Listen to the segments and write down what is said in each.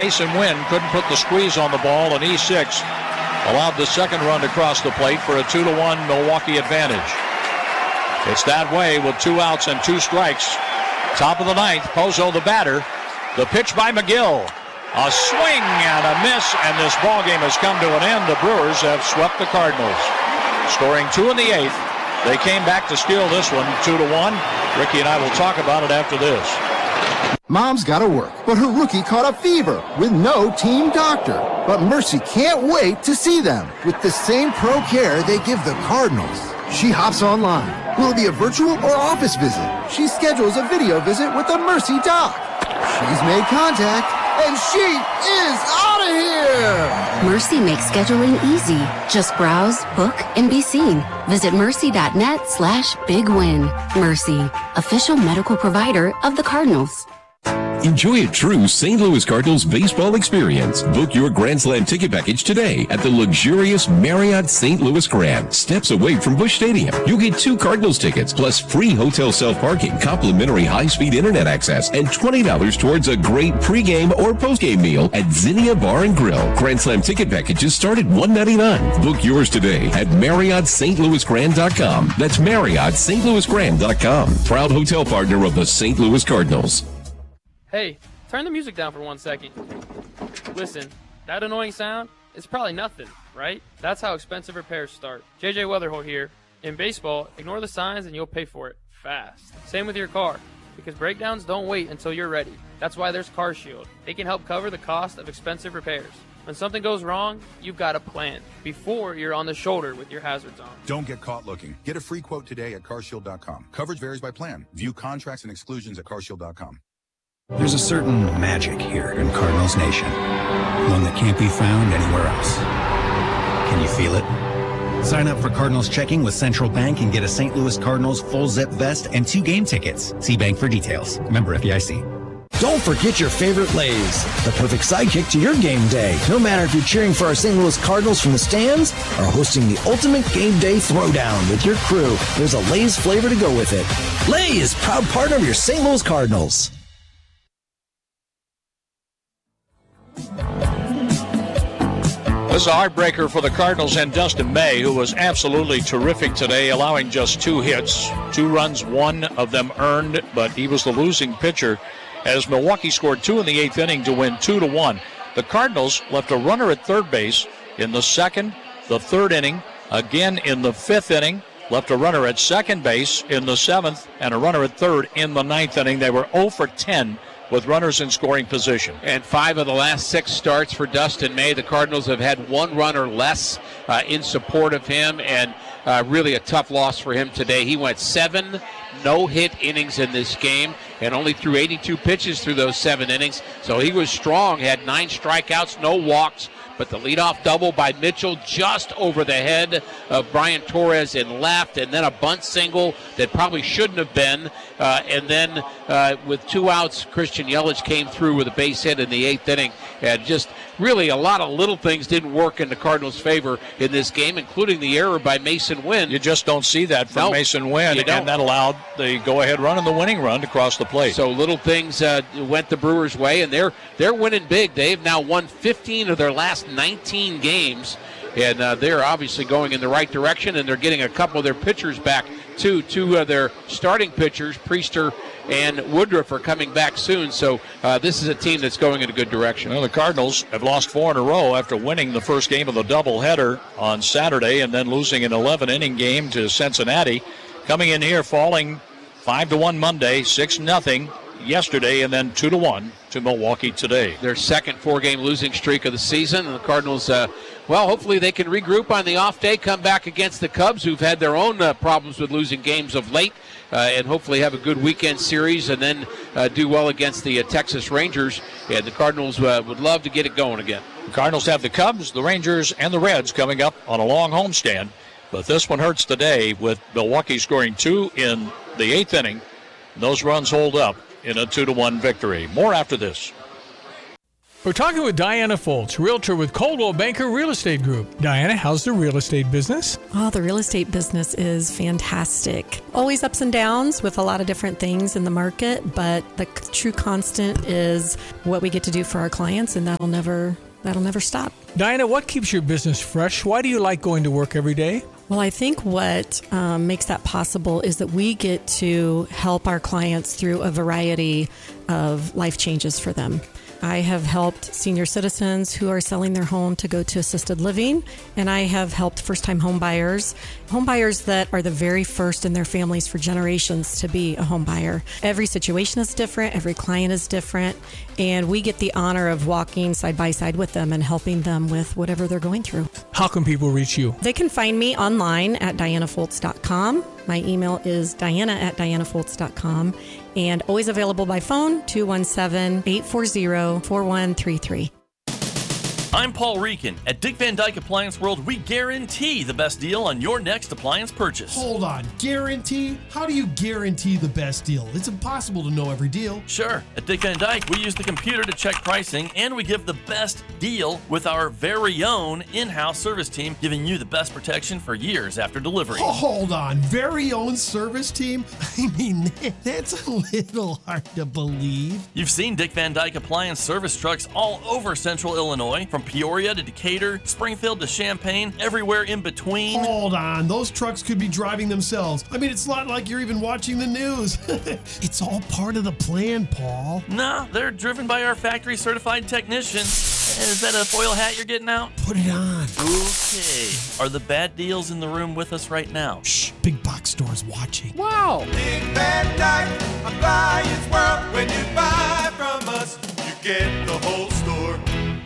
Mason Wynn couldn't put the squeeze on the ball, and E6 allowed the second run to cross the plate for a 2-1 Milwaukee advantage. It's that way with 2 outs and 2 strikes. Top of the ninth, Pozo the batter. The pitch by McGill. A swing and a miss, and this ball game has come to an end. The Brewers have swept the Cardinals. Scoring 2 in the 8th. They came back to steal this one 2-1. Ricky and I will talk about it after this. Mom's got to work, but her rookie caught a fever with no team doctor. But Mercy can't wait to see them with the same pro care they give the Cardinals. She hops online. Will it be a virtual or office visit? She schedules a video visit with the Mercy doc. She's made contact, and she is out of here! Mercy makes scheduling easy. Just browse, book, and be seen. Visit mercy.net/bigwin. Mercy, official medical provider of the Cardinals. Enjoy a true St. Louis Cardinals baseball experience. Book your Grand Slam ticket package today at the luxurious Marriott St. Louis Grand, steps away from Busch Stadium. You'll get 2 Cardinals tickets plus free hotel self-parking, complimentary high-speed internet access, and $20 towards a great pregame or postgame meal at Zinnia Bar and Grill. Grand Slam ticket packages start at $199. Book yours today at MarriottStLouisGrand.com. That's MarriottStLouisGrand.com. Proud hotel partner of the St. Louis Cardinals. Hey, turn the music down for 1 second. Listen, that annoying sound is probably nothing, right? That's how expensive repairs start. JJ Weatherholt here. In baseball, ignore the signs and you'll pay for it fast. Same with your car, because breakdowns don't wait until you're ready. That's why there's CarShield. They can help cover the cost of expensive repairs. When something goes wrong, you've got a plan before you're on the shoulder with your hazards on. Don't get caught looking. Get a free quote today at CarShield.com. Coverage varies by plan. View contracts and exclusions at CarShield.com. There's a certain magic here in Cardinals Nation, one that can't be found anywhere else. Can you feel it? Sign up for Cardinals Checking with Central Bank and get a St. Louis Cardinals full zip vest and 2 game tickets. See bank for details. Member FDIC. Don't forget your favorite Lay's, the perfect sidekick to your game day. No matter if you're cheering for our St. Louis Cardinals from the stands or hosting the ultimate game day throwdown with your crew, there's a Lay's flavor to go with it. Lay's, proud partner of your St. Louis Cardinals. This is a heartbreaker for the Cardinals and Dustin May, who was absolutely terrific today, allowing just 2 hits, 2 runs, 1 of them earned, but he was the losing pitcher as Milwaukee scored 2 in the 8th inning to win 2-1. The Cardinals left a runner at third base in the 2nd, the 3rd inning, again in the 5th inning, left a runner at second base in the 7th, and a runner at third in the 9th inning. They were 0 for 10 with runners in scoring position. And 5 of the last 6 starts for Dustin May. The Cardinals have had 1 runner less in support of him, and really a tough loss for him today. He went 7 no-hit innings in this game and only threw 82 pitches through those 7 innings. So he was strong, had 9 strikeouts, no walks. But the leadoff double by Mitchell just over the head of Brian Torres in left, and then a bunt single that probably shouldn't have been. And then with 2 outs, Christian Yelich came through with a base hit in the 8th inning. And just really a lot of little things didn't work in the Cardinals' favor in this game, including the error by Mason Wynn. You just don't see that from Mason Wynn, and that allowed the go-ahead run and the winning run to cross the plate. So little things went the Brewers' way, and they're winning big. They've now won 15 of their last 19 games, and they're obviously going in the right direction, and they're getting a couple of their pitchers back, too. 2 of their starting pitchers, Priester and Woodruff, are coming back soon, so this is a team that's going in a good direction. Well, the Cardinals have lost 4 in a row after winning the first game of the doubleheader on Saturday and then losing an 11-inning game to Cincinnati. Coming in here, falling 5-1 Monday, 6-0 yesterday, and then 2-1 to Milwaukee today. Their second 4-game losing streak of the season, and the Cardinals, hopefully they can regroup on the off day, come back against the Cubs, who've had their own problems with losing games of late, and hopefully have a good weekend series, and then do well against the Texas Rangers. And the Cardinals would love to get it going again. The Cardinals have the Cubs, the Rangers, and the Reds coming up on a long homestand, but this one hurts today with Milwaukee scoring 2 in the 8th inning. Those runs hold up in a 2-1 victory. More after this. We're talking with Diana Foltz, realtor with Coldwell Banker Real Estate Group. Diana, how's the real estate business? Oh, the real estate business is fantastic. Always ups and downs with a lot of different things in the market, but the true constant is what we get to do for our clients, and that'll never stop. Diana, what keeps your business fresh? Why do you like going to work every day? Well, I think what makes that possible is that we get to help our clients through a variety of life changes for them. I have helped senior citizens who are selling their home to go to assisted living, and I have helped first-time home buyers that are the very first in their families for generations to be a home buyer. Every situation is different, every client is different, and we get the honor of walking side by side with them and helping them with whatever they're going through. How can people reach you? They can find me online at dianafoltz.com. My email is diana@dianafoltz.com, and always available by phone, 217-840-4133. I'm Paul Reekin. At Dick Van Dyke Appliance World, we guarantee the best deal on your next appliance purchase. Hold on, guarantee? How do you guarantee the best deal? It's impossible to know every deal. Sure. At Dick Van Dyke, we use the computer to check pricing, and we give the best deal with our very own in-house service team, giving you the best protection for years after delivery. Oh, hold on, very own service team? I mean, that's a little hard to believe. You've seen Dick Van Dyke Appliance service trucks all over Central Illinois, from Peoria to Decatur, Springfield to Champaign, everywhere in between. Hold on, those trucks could be driving themselves. I mean, it's not like you're even watching the news. It's all part of the plan, Paul. Nah, they're driven by our factory certified technicians. Is that a foil hat you're getting out? Put it on. Okay. Are the bad deals in the room with us right now? Shh, big box store's watching. Wow. Dick Van Dyke Appliance World. When you buy from us, you get the whole store.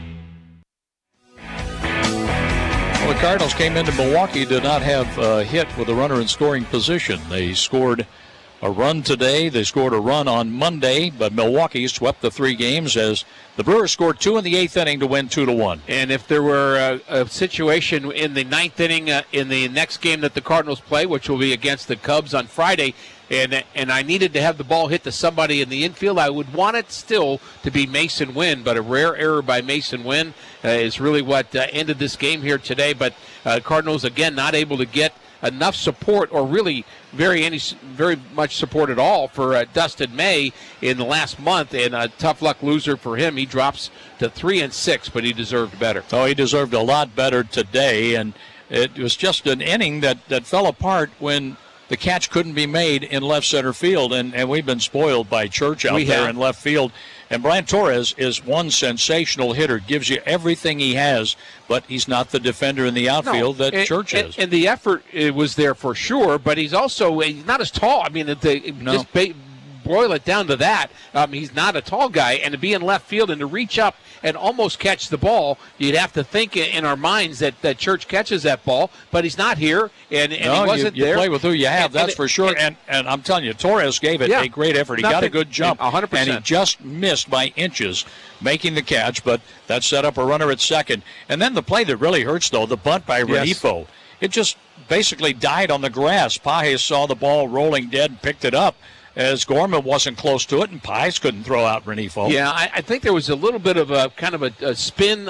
Well, the Cardinals came into Milwaukee, did not have a hit with a runner in scoring position. They scored a run today. They scored a run on Monday, but Milwaukee swept the 3 games as the Brewers scored 2 in the 8th inning to win 2-1. And if there were a situation in the 9th inning in the next game that the Cardinals play, which will be against the Cubs on Friday, and I needed to have the ball hit to somebody in the infield, I would want it still to be Mason Wynn, but a rare error by Mason Wynn is really what ended this game here today. But Cardinals, again, not able to get enough support, or really very much support at all, for Dustin May in the last month, and a tough luck loser for him. He drops to 3-6, but he deserved better. Oh, he deserved a lot better today, and it was just an inning that fell apart when the catch couldn't be made in left center field, and we've been spoiled by Church out there in left field. And Brian Torres is one sensational hitter, gives you everything he has, but he's not the defender in the outfield that Church is. And the effort was there for sure, but he's also not as tall. I mean, just boil it down to that. He's not a tall guy, and to be in left field and to reach up and almost catch the ball, you'd have to think in our minds that Church catches that ball, but he's not here, and he wasn't there. You play with who you have, that's for sure. And I'm telling you, Torres gave it a great effort. He got a good jump, 100%. and he just missed by inches making the catch, but that set up a runner at second. And then the play that really hurts, though, the bunt by Renifo. It just basically died on the grass. Pages saw the ball rolling dead and picked it up, as Gorman wasn't close to it, and Pies couldn't throw out Renifo. Yeah, I think there was a little bit of a kind of a spin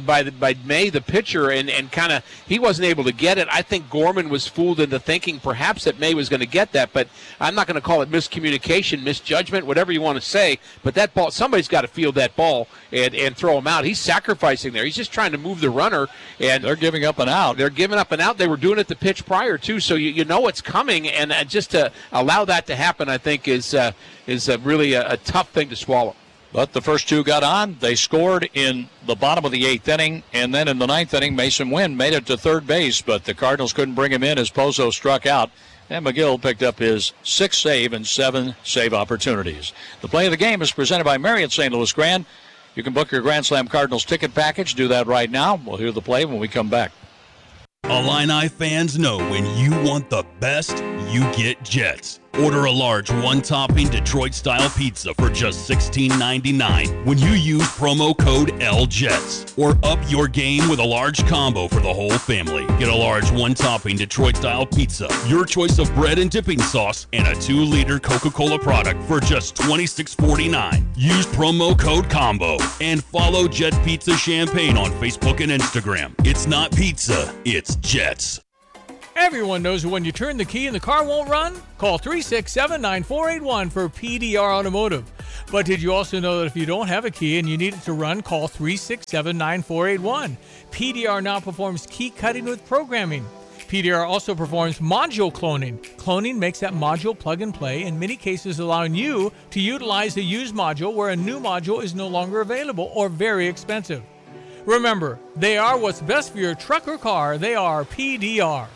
by May, the pitcher, and kind of he wasn't able to get it. I think Gorman was fooled into thinking perhaps that May was going to get that, but I'm not going to call it miscommunication, misjudgment, whatever you want to say. But that ball, somebody's got to field that ball and throw him out. He's sacrificing there. He's just trying to move the runner, and they're giving up and out. They're giving up and out. They were doing it the pitch prior too, so you know it's coming, and just to allow that to happen, I think is really a tough thing to swallow. But the first 2 got on. They scored in the bottom of the 8th inning, and then in the 9th inning, Mason Wynn made it to third base, but the Cardinals couldn't bring him in as Pozo struck out, and McGill picked up his 6th save and 7 save opportunities. The play of the game is presented by Marriott St. Louis Grand. You can book your Grand Slam Cardinals ticket package. Do that right now. We'll hear the play when we come back. Illini fans know when you want the best, you get Jets. Order a large one-topping Detroit-style pizza for just $16.99 when you use promo code LJETS. Or up your game with a large combo for the whole family. Get a large one-topping Detroit-style pizza, your choice of bread and dipping sauce, and a 2-liter Coca-Cola product for just $26.49. Use promo code COMBO and follow Jet Pizza Champaign on Facebook and Instagram. It's not pizza, it's Jets. Everyone knows that when you turn the key and the car won't run, call 367-9481 for PDR Automotive. But did you also know that if you don't have a key and you need it to run, call 367-9481. PDR now performs key cutting with programming. PDR also performs module cloning. Cloning makes that module plug and play, in many cases allowing you to utilize a used module where a new module is no longer available or very expensive. Remember, they are what's best for your truck or car. They are PDR.